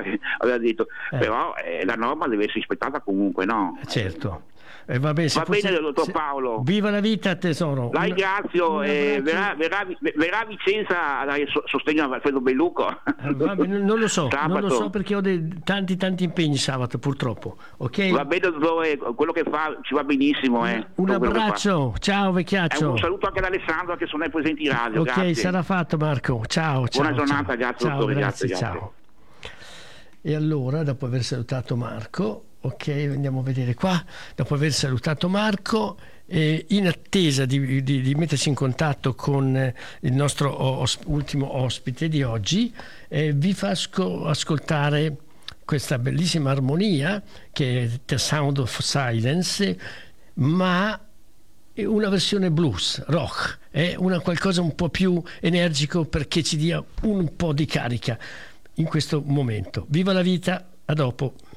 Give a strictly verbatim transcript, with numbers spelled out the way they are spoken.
aveva detto, Eh. però eh, la norma deve essere rispettata comunque, no? Certo. Eh, va bene, se Va fosse- bene, dottor se- Paolo. Viva la vita, tesoro. La Un- ringrazio, un eh, abbraccio. verrà, verrà, verrà a Vicenza a dare so- sostegno a Alfredo Bellucco. Eh, va bene, non lo so, non lo Sabato. so perché ho dei, tanti tanti impegni sabato, purtroppo. Ok? Va bene, dottore, quello che fa ci va benissimo. Eh, Un tutto quello che fa. abbraccio, ciao Eh, vecchiaccio. un saluto anche ad Alessandro che sono presenti in radio. Ok, grazie. sarà fatto Marco. Ciao, ciao. Buona giornata, ciao. grazie, Ciao, dottore, grazie, grazie, ciao. E allora, dopo aver salutato Marco, ok, andiamo a vedere qua. Dopo aver salutato Marco, eh, in attesa di, di- di metterci in contatto con eh, il nostro os- ultimo ospite di oggi, eh, vi faccio ascoltare questa bellissima armonia che è The Sound of Silence, ma è una versione blues, rock, è una qualcosa un po' più energico perché ci dia un po' di carica in questo momento. Viva la vita, a dopo.